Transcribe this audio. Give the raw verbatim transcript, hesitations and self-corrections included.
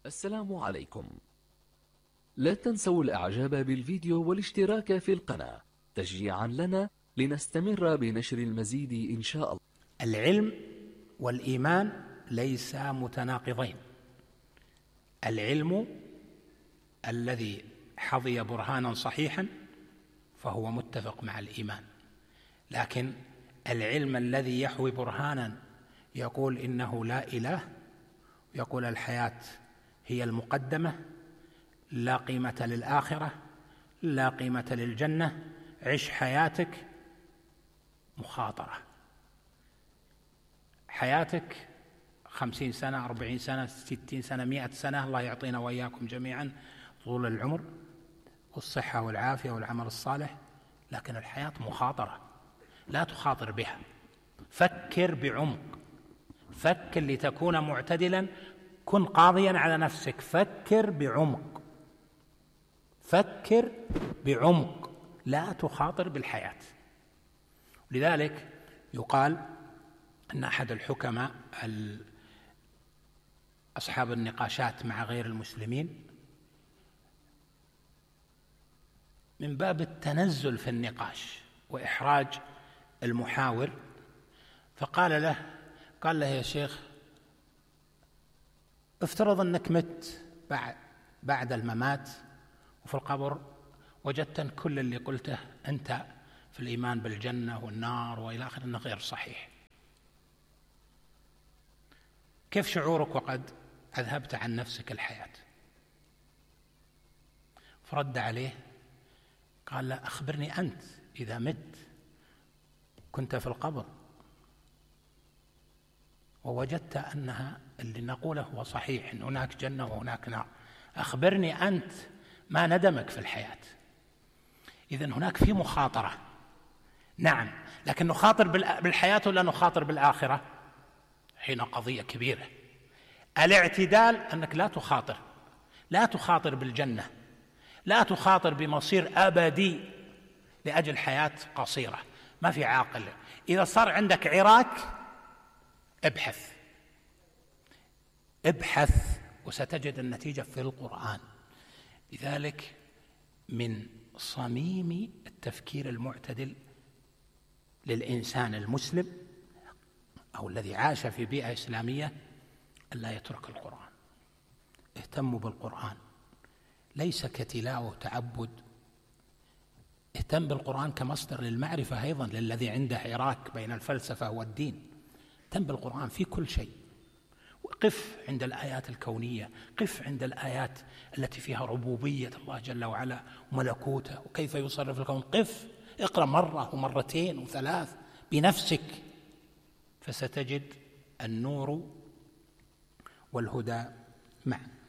السلام عليكم. لا تنسوا الإعجاب بالفيديو والاشتراك في القناة تشجيعا لنا لنستمر بنشر المزيد إن شاء الله. العلم والإيمان ليس متناقضين. العلم الذي حظي برهانا صحيحا فهو متفق مع الإيمان، لكن العلم الذي يحوي برهانا يقول إنه لا إله، يقول الحياة هي المقدمة، لا قيمة للآخرة، لا قيمة للجنة، عش حياتك، مخاطرة. حياتك خمسين سنة، أربعين سنة، ستين سنة، مئة سنة، الله يعطينا وإياكم جميعا طول العمر والصحة والعافية والعمل الصالح، لكن الحياة مخاطرة، لا تخاطر بها. فكر بعمق، فكر لتكون معتدلا، كن قاضيا على نفسك، فكر بعمق، فكر بعمق، لا تخاطر بالحياة. لذلك يقال أن أحد الحكماء أصحاب النقاشات مع غير المسلمين من باب التنزل في النقاش وإحراج المحاور، فقال له قال له يا شيخ، افترض أنك مت بعد بعد الممات وفي القبر وجدت أن كل اللي قلته أنت في الإيمان بالجنة والنار وإلى آخره أنه غير صحيح، كيف شعورك وقد أذهبت عن نفسك الحياة؟ فرد عليه قال لا، أخبرني أنت إذا مت كنت في القبر ووجدت أنها اللي نقوله هو صحيح، أن هناك جنة وهناك نار، أخبرني أنت ما ندمك في الحياة. إذن هناك في مخاطرة، نعم، لكن نخاطر بالحياة ولا نخاطر بالآخرة؟ هنا قضية كبيرة. الاعتدال أنك لا تخاطر، لا تخاطر بالجنة، لا تخاطر بمصير أبدي لأجل حياة قصيرة، ما في عاقل. إذا صار عندك عراك ابحث ابحث وستجد النتيجة في القرآن. لذلك من صميم التفكير المعتدل للإنسان المسلم أو الذي عاش في بيئة إسلامية ألا يترك القرآن. اهتموا بالقرآن، ليس كتلاوة تعبد، اهتم بالقرآن كمصدر للمعرفة أيضا للذي عنده عراك بين الفلسفة والدين. اهتم بالقرآن في كل شيء، وقف عند الآيات الكونية، قف عند الآيات التي فيها ربوبية الله جل وعلا وملكوته وكيف يصرف الكون، قف اقرأ مرة ومرتين وثلاث بنفسك، فستجد النور والهدى معا.